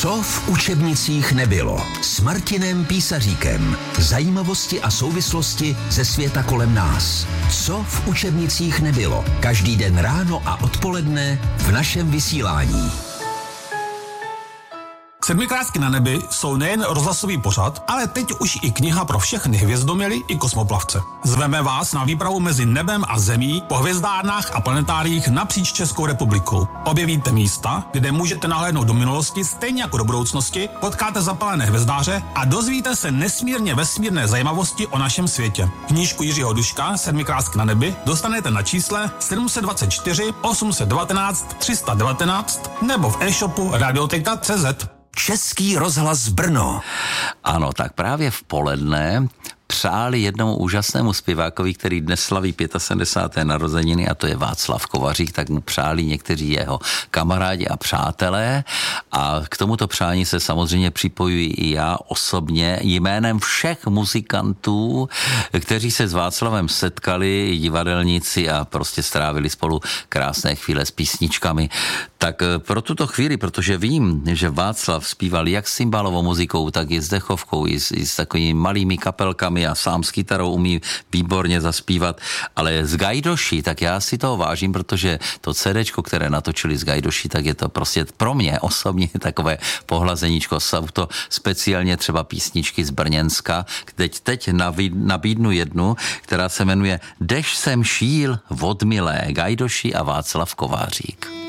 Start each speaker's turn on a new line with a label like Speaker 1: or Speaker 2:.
Speaker 1: Co v učebnicích nebylo? S Martinem Písaříkem. Zajímavosti a souvislosti ze světa kolem nás. Co v učebnicích nebylo? Každý den ráno a odpoledne v našem vysílání.
Speaker 2: Sedmikrásky na nebi jsou nejen rozhlasový pořad, ale teď už i kniha pro všechny hvězdoměly i kosmoplavce. Zveme vás na výpravu mezi nebem a zemí po hvězdárnách a planetáriích napříč Českou republikou. Objevíte místa, kde můžete nahlédnout do minulosti stejně jako do budoucnosti, potkáte zapalené hvězdáře a dozvíte se nesmírně vesmírné zajímavosti o našem světě. Knížku Jiřího Duška Sedmikrásky na nebi dostanete na čísle 724 819 319 nebo v e-shopu radioteka.cz.
Speaker 1: Český rozhlas Brno.
Speaker 3: Ano, tak právě v poledne přáli jednomu úžasnému zpěvákovi, který dnes slaví 75. narozeniny, a to je Václav Kovařík, tak mu přáli někteří jeho kamarádi a přátelé a k tomuto přání se samozřejmě připojuji i já osobně jménem všech muzikantů, kteří se s Václavem setkali, divadelníci, a prostě strávili spolu krásné chvíle s písničkami. Tak pro tuto chvíli, protože vím, že Václav zpíval jak s cymbálovou muzikou, tak i s dechovkou, i s takovými malými kapelkami a sám s kytarou umí výborně zaspívat, ale s Gajdoši, tak já si toho vážím, protože to CDčko, které natočili s Gajdoši, tak je to prostě pro mě osobně takové pohlazeníčko. Jsou to speciálně třeba písničky z Brněnska, teď nabídnu jednu, která se jmenuje Dež sem šíl vodmilé, Gajdoši a Václav Kovářík.